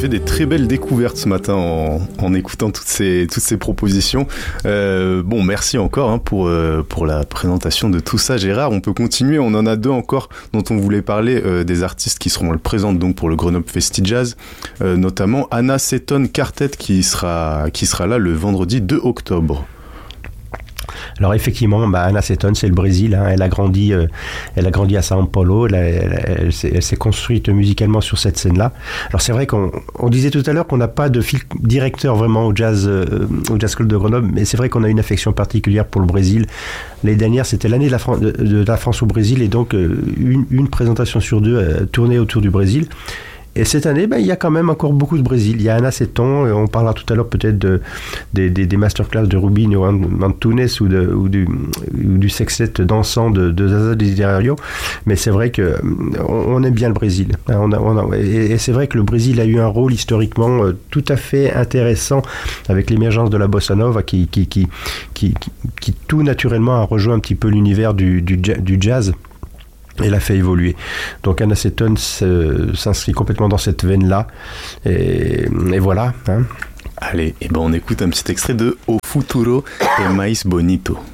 fait des très belles découvertes ce matin en écoutant toutes ces propositions. Bon, merci encore pour la présentation de tout ça, Gérard. On peut continuer, on en a deux encore dont on voulait parler, des artistes qui seront présentes donc pour le Grenoble Festi-Jazz, notamment Anna Seton Quartet qui sera là le vendredi 2 octobre. Alors effectivement, Anna Seton, c'est le Brésil. Hein. Elle a grandi à São Paulo. Elle s'est construite musicalement sur cette scène-là. Alors c'est vrai qu'on disait tout à l'heure qu'on n'a pas de fil directeur vraiment au Jazz Club de Grenoble, mais c'est vrai qu'on a une affection particulière pour le Brésil. L'année dernière, c'était l'année de la France au Brésil, et donc une présentation sur deux tournée autour du Brésil. Et cette année, il y a quand même encore beaucoup de Brésil. Il y a Anna Seton, on parlera tout à l'heure peut-être des masterclass de Rubinho Antunes ou du sextet dansant de Zaza Desiderio. Mais c'est vrai qu'on aime bien le Brésil. Et c'est vrai que le Brésil a eu un rôle historiquement tout à fait intéressant avec l'émergence de la bossa nova qui tout naturellement a rejoint un petit peu l'univers du jazz. Et l'a fait évoluer. Donc Anna Seton s'inscrit complètement dans cette veine-là. Et voilà. Hein. Allez, on écoute un petit extrait de O Futuro é Mais Bonito.